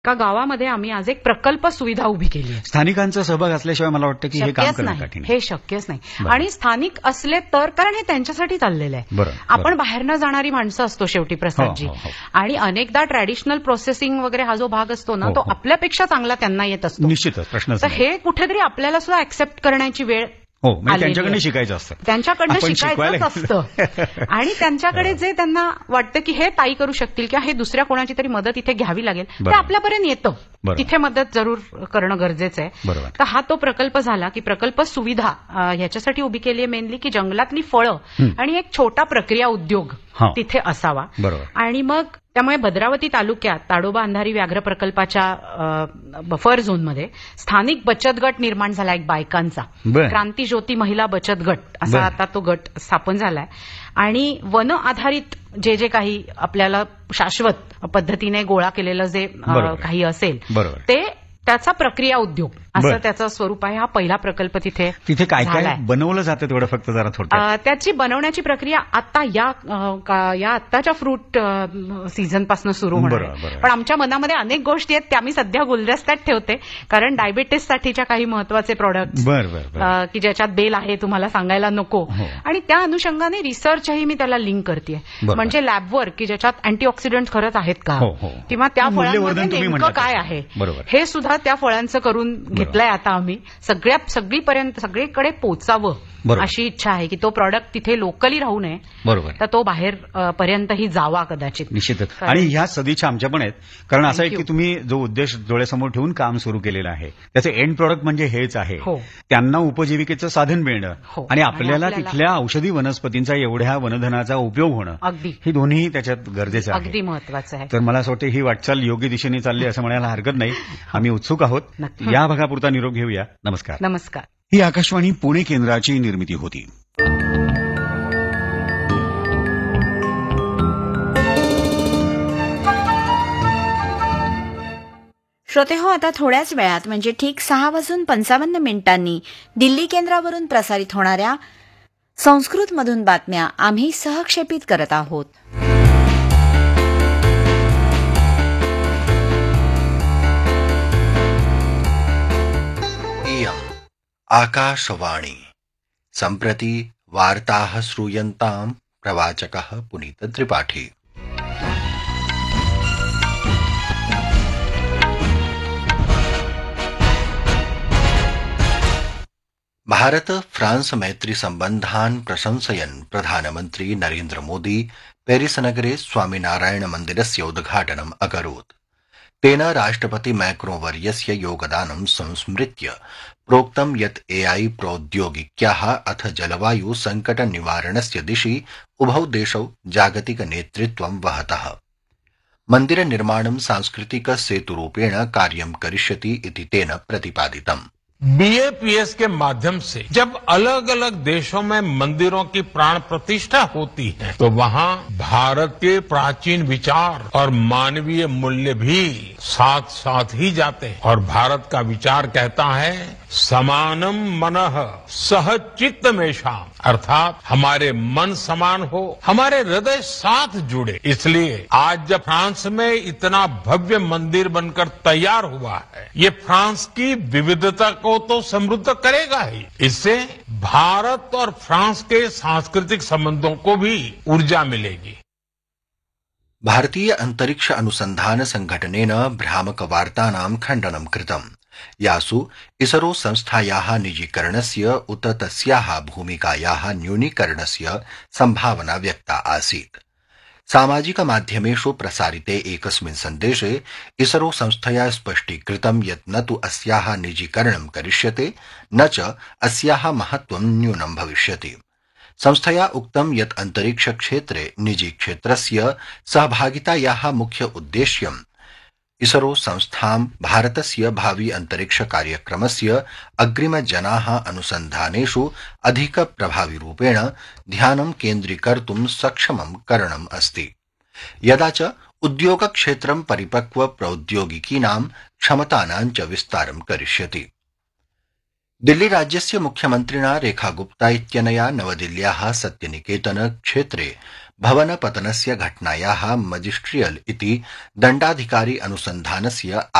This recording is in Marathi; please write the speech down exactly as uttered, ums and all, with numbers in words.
एका गावामध्ये आम्ही आज एक प्रकल्प सुविधा उभी केली आहे. स्थानिकांचा सहभाग असल्याशिवाय मला वाटतं की हे काम करणं कठीण आहे. हे शक्यच नाही. आणि स्थानिक असले तर, कारण हे त्यांच्यासाठी चाललेलं आहे. आपण बाहेर न जाणारी माणसं असतो शेवटी प्रसादजी, आणि अनेकदा ट्रॅडिशनल प्रोसेसिंग वगैरे हा जो भाग असतो ना, तो आपल्यापेक्षा चांगला त्यांना येत असतो. निश्चितच प्रश्न. तर हे कुठेतरी आपल्याला सुद्धा ऍक्सेप्ट करण्याची वेळ हो, त्यांच्याकडे शिकायचं असतं, त्यांच्याकडनं शिकायचं असतं. आणि त्यांच्याकडे जे त्यांना वाटतं की हे ताई करू शकतील किंवा हे दुसऱ्या कोणाची तरी मदत इथे घ्यावी लागेल, ते आपल्यापर्यंत येतं. तिथे मदत जरूर करणं गरजेचं आहे. तर हा तो प्रकल्प झाला की प्रकल्प सुविधा ह्याच्यासाठी उभी केली आहे मेनली की जंगलातली फळं आणि एक छोटा प्रक्रिया उद्योग तिथे असावा. आणि मग त्यामुळे भद्रावती तालुक्यात ताडोबा अंधारी व्याघ्र प्रकल्पाच्या बफर झोनमध्ये स्थानिक बचत गट निर्माण झाला एक बायकांचा, क्रांती ज्योती महिला बचत गट असा आता तो गट स्थापन झालाय. आणि वन आधारित जे जे काही आपल्याला शाश्वत पद्धतीने गोळा केलेलं जे काही असेल ते त्याचा प्रक्रिया उद्योग असं त्याचं स्वरूप आहे. हा पहिला प्रकल्प तिथे तिथे काय काय बनवलं जातं तेवढं फक्त जरा थोडं. त्याची बनवण्याची प्रक्रिया आता या या आत्ताच्या फ्रूट सीझन पासून सुरू होणार आहे. पण आमच्या मनामध्ये अनेक गोष्टी आहेत त्या मी सध्या गुलदस्त्यात ठेवते, कारण डायबिटीस साठीच्या काही महत्वाचे प्रोडक्ट्स की ज्याच्यात बेल आहे तुम्हाला सांगायला नको, आणि त्या अनुषंगाने रिसर्चही मी त्याला लिंक करते. म्हणजे लॅबवर की ज्याच्यात अँटीऑक्सिडंट खरंच आहेत का, किंवा त्या फळांमध्ये नेमकं काय आहे हे सुद्धा त्या फळांचं करून घेतलंय आता आम्ही. सगळ्या सगळीपर्यंत सगळीकडे पोचावं अशी इच्छा आहे की तो प्रॉडक्ट तिथे लोकली राहू नये, बरोबर, तर तो बाहेर पर्यंतही जावा कदाचित. निश्चितच. आणि ह्या सदिच्छा आमच्या पण आहेत, कारण असं आहे की तुम्ही जो उद्देश डोळ्यासमोर ठेवून काम सुरू केलेलं आहे त्याचं एंड प्रॉडक्ट म्हणजे हेच आहे, त्यांना उपजीविकेचं साधन मिळणं आणि आपल्याला तिथल्या औषधी वनस्पतींचा एवढ्या वनधनाचा उपयोग होणं, अगदी ही दोन्ही त्याच्यात गरजेचं आहे, अगदी महत्वाचं आहे. तर मला असं वाटतं ही वाटचाल योग्य दिशेने चालली असं म्हणायला हरकत नाही. आम्ही उत्सुक आहोत. या भागापुरता निरोप घेऊया. नमस्कार. नमस्कार. ही आकाशवाणी पुणे केंद्राची निर्मिती होती. श्रोते हो, आता थोड्याच वेळात म्हणजे ठीक सहा वाजून पंचावन्न मिनिटांनी दिल्ली केंद्रावरून प्रसारित होणाऱ्या संस्कृतमधून बातम्या आम्ही सहक्षेपित करत आहोत. आकाशवाणी सम्प्रति वार्ताः श्रूयन्ताम् प्रवाचकः पुनीत त्रिपाठी. भारत फ्रांस मैत्री सम्बन्धान् प्रशंसयन् प्रधानमन्त्री नरेन्द्र मोदी पेरिस नगरे स्वामिनारायण मन्दिरस्य उद्घाटनम् अकरोत्. तेन राष्ट्रपति मैक्रो वर्यस्य योगदानं संस्मृत्य प्रोक्तं यत् एआई प्रौद्योगिक्याः अथ जलवायु संकट निवारणस्य दिशि उभौ देशौ जागतिक नेतृत्वं वहतः. मन्दिर निर्माणं सांस्कृतिक सेतुरूपेण कार्यं करिष्यति इति तेन प्रतिपादितम्. बीएपीएस के माध्यम से जब अलग अलग देशों में मंदिरों की प्राण प्रतिष्ठा होती है तो वहाँ भारत के प्राचीन विचार और मानवीय मूल्य भी साथ साथ ही जाते हैं. और भारत का विचार कहता है समानम मनः सह चित्तमेषा, अर्थात हमारे मन समान हो, हमारे हृदय साथ जुड़े. इसलिए आज जब फ्रांस में इतना भव्य मंदिर बनकर तैयार हुआ है, ये फ्रांस की विविधता को तो समृद्ध करेगा ही, इससे भारत और फ्रांस के सांस्कृतिक संबंधों को भी ऊर्जा मिलेगी. भारतीय अंतरिक्ष अनुसंधान संघटनेन भ्रामक वार्तानां खण्डनं कृतम्, यासु इसरो संस्थायाः निजीकरणस्य उत तस्याः भूमिकायाः न्यूनीकरणस्य संभावना व्यक्ता आसीत्. सामाजिक माध्यमेषु प्रसारिते एकस्मिन् सन्देशे इसरो संस्थया स्पष्टीकृतं यत् न तु अस्याः निजीकरणं करिष्यते न च अस्याः महत्त्वं न्यूनं भविष्यति. संस्थया उक्तं यत् अंतरिक्ष क्षेत्रे निजी क्षेत्रस्य सहभागितायाः मुख्य उद्देश्यं इसरो संस्थां भारतस्य भावी अंतरिक्ष कार्यक्रमस्य अग्रिमजनाः अनुसन्धानेषु अधिक प्रभाविरूपेण ध्यानं केन्द्रीकर्तुं सक्षमं करणम् अस्ति. यदा च उद्योगक्षेत्रं परिपक्व प्रौद्योगिकीनां क्षमतानां च विस्तारं करिष्यति. दिल्ली राज्यस्य मुख्यमन्त्रिणा रेखा गुप्ता इत्यनया नवदिल्ल्याः सत्यनिकेतन क्षेत्रे भवनपतनस्य घटनायाः मजिस्ट्रियल इति दण्डाधिकारी अनुसन्धानस्य